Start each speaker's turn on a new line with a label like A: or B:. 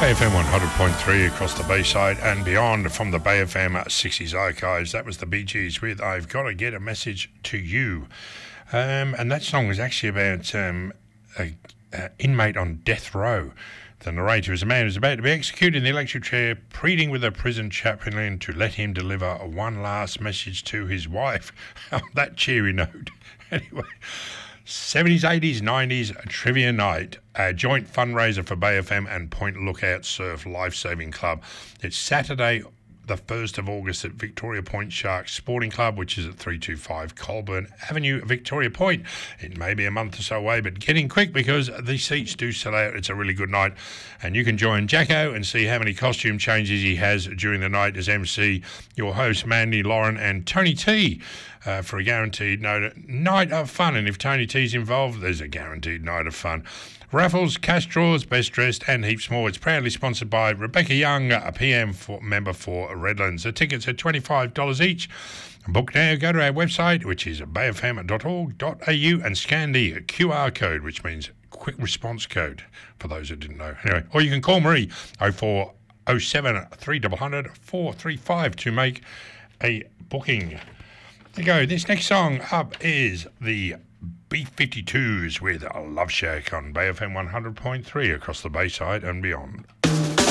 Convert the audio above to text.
A: FM 100.3 across the Bayside and beyond from the Bay FM 60s archives. That was the Bee Gees with I've Got to Get a Message to You. And that song was actually about an inmate on death row. The narrator is a man who is about to be executed in the electric chair, pleading with a prison chaplain to let him deliver one last message to his wife. On that cheery note. Anyway, 70s, 80s, 90s Trivia Night, a joint fundraiser for Bay FM and Point Lookout Surf Lifesaving Club. It's Saturday, the 1st of August at Victoria Point Sharks Sporting Club, which is at 325 Colburn Avenue, Victoria Point. It may be a month or so away, but get in quick because the seats do sell out. It's a really good night. And you can join Jacko and see how many costume changes he has during the night as MC, your host, Mandy, Lauren and Tony T, for a guaranteed night of fun. And if Tony T's involved, there's a guaranteed night of fun. Raffles, cash draws, best dressed and heaps more. It's proudly sponsored by Rebecca Young, a PM member for Redlands. The tickets are $25 each. Book now. Go to our website, which is bayfm.org.au, and scan the QR code, which means quick response code, for those who didn't know. Anyway, or you can call Marie 0407 300 435 to make a booking. There you go. This next song up is the B-52s with Love Shack on Bay FM 100.3 across the Bayside and beyond.